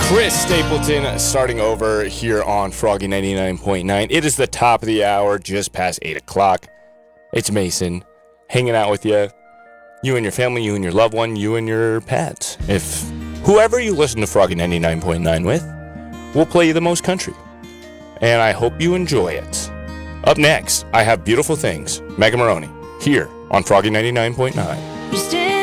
Chris Stapleton starting over here on Froggy 99.9. It is the top of the hour, just past 8 o'clock. It's Mason hanging out with you. You and your family, you and your loved one, you and your pet. If whoever you listen to Froggy 99.9 with will play you the most country. And I hope you enjoy it. Up next, I have Beautiful Things, Megan Maroney, here on Froggy 99.9.